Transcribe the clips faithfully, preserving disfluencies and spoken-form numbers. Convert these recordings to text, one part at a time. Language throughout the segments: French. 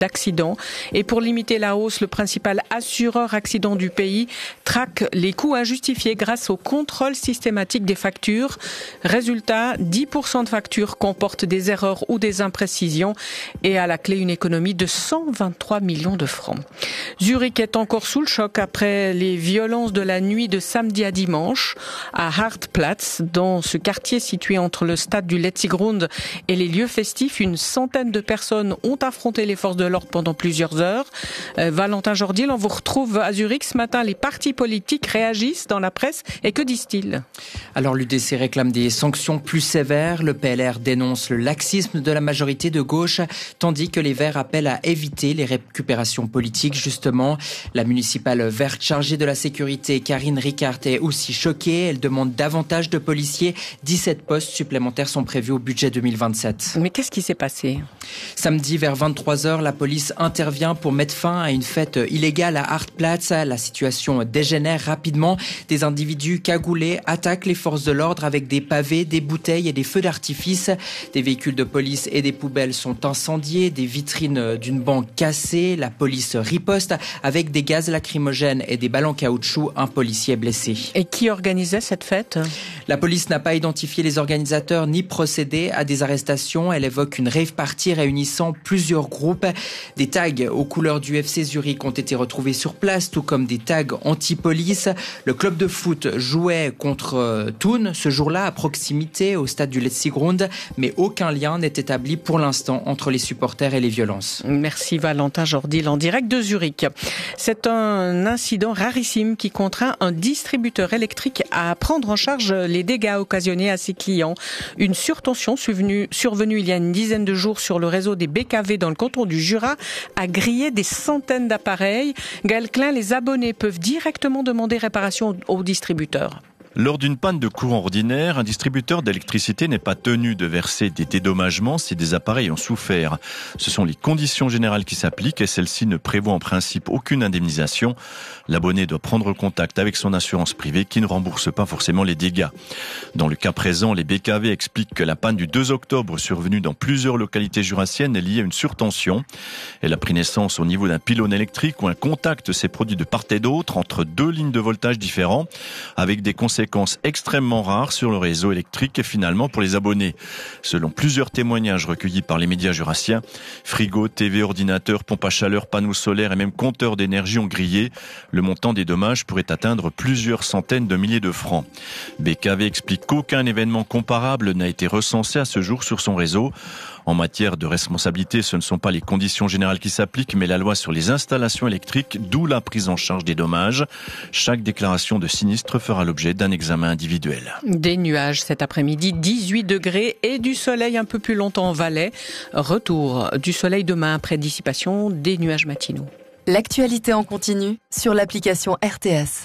d'accidents. Et pour limiter la hausse, le principal assureur accident du pays traque les coûts injustifiés grâce au contrôle systématique des factures. Résultat, dix pour cent de factures comportent des erreurs ou des imprécisions et à la clé une économie de cent vingt-trois millions de francs. Zurich est encore sous le choc après les violences de la nuit de samedi à dimanche à Hartplatz. Dans ce quartier situé entre le stade du Letzigrund et les lieux festifs, une centaine de personnes ont affronté les forces de l'ordre pendant plusieurs heures. Euh, Valentin Jordil, on vous retrouve à Zurich ce matin. Les partis politiques réagissent dans la presse et que disent-ils ? Alors l'U D C réclame des sanctions plus sévères. Le P L R dénonce le laxisme de la majorité de gauche, tandis que les Verts appellent à éviter les récupérations politiques. Justement, la municipale verte chargée de la sécurité, Karine Ricard, est aussi choquée. Elle demande davantage de policiers. dix-sept postes supplémentaires sont prévus au budget deux mille vingt-sept. Mais qu'est-ce qui s'est passé ? Samedi vers vingt-trois heures, la police intervient pour mettre fin à une fête illégale à Hartplatz. La situation dégénère rapidement. Des individus cagoulés attaquent les forces de l'ordre avec des pavés, des bouteilles et des feux d'artifice. Des véhicules de police et des poubelles sont incendiés, des vitrines d'une banque cassées. La police riposte avec des gaz lacrymogènes et des balles en caoutchouc. Un policier blessé. Et qui organisait cette fête ? La police n'a pas identifié les organisateurs ni procédé à des arrestations. Elle évoque une rave party réunissant plusieurs groupes. Des tags aux couleurs du F C Zurich ont été retrouvés sur place, tout comme des tags anti-police. Le club de foot jouait contre Thun ce jour-là à proximité au stade du Letzigrund, mais aucun lien n'est établi pour l'instant entre les supporters et les violences. Merci Valentin Jordil en direct de Zurich. C'est un incident rarissime qui contraint un distributeur électrique à prendre en charge les dégâts occasionnés à ses clients. Une surtension survenue, survenue il y a une dizaine de jours sur le réseau des B K V dans le canton du Jura a grillé des centaines d'appareils. Gaël Klein, les abonnés peuvent directement demander réparation au distributeur. Lors d'une panne de courant ordinaire, un distributeur d'électricité n'est pas tenu de verser des dédommagements si des appareils ont souffert. Ce sont les conditions générales qui s'appliquent et celles-ci ne prévoient en principe aucune indemnisation. L'abonné doit prendre contact avec son assurance privée qui ne rembourse pas forcément les dégâts. Dans le cas présent, les B K V expliquent que la panne du deux octobre survenue dans plusieurs localités jurassiennes est liée à une surtension. Elle a pris naissance au niveau d'un pylône électrique où un contact s'est produit de part et d'autre entre deux lignes de voltage différents avec des conséquences extrêmement rares sur le réseau électrique et finalement pour les abonnés. Selon plusieurs témoignages recueillis par les médias jurassiens, frigo, T V, ordinateur, pompe à chaleur, panneaux solaires et même compteurs d'énergie ont grillé. Le montant des dommages pourrait atteindre plusieurs centaines de milliers de francs. B K V explique qu'aucun événement comparable n'a été recensé à ce jour sur son réseau. En matière de responsabilité, ce ne sont pas les conditions générales qui s'appliquent, mais la loi sur les installations électriques, d'où la prise en charge des dommages. Chaque déclaration de sinistre fera l'objet d'un examen individuel. Des nuages cet après-midi, dix-huit degrés et du soleil un peu plus longtemps en Valais. Retour du soleil demain après dissipation des nuages matinaux. L'actualité en continu sur l'application R T S.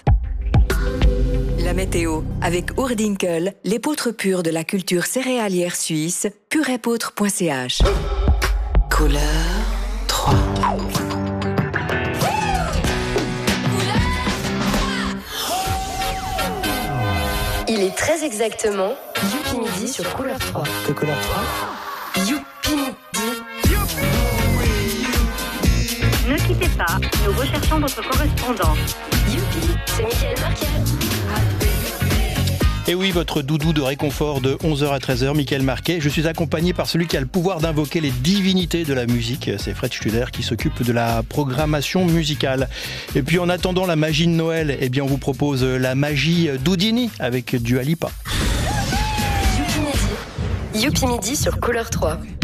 La météo avec Oerdinkel, l'épeautre pure de la culture céréalière suisse, purépeautre point c h. Couleur trois. Il est très exactement Youpi Midi sur Couleur trois. Que Couleur trois? Youpi Midi. Ne quittez pas, nous recherchons votre correspondant. Youpi, c'est Michael Marquet. Et oui, votre doudou de réconfort de onze heures à treize heures, Michael Marquet. Je suis accompagné par celui qui a le pouvoir d'invoquer les divinités de la musique. C'est Fred Studer qui s'occupe de la programmation musicale. Et puis en attendant la magie de Noël, eh bien on vous propose la magie d'Houdini avec Dua Lipa. Youpi Midi. Youpi Midi sur Couleur trois.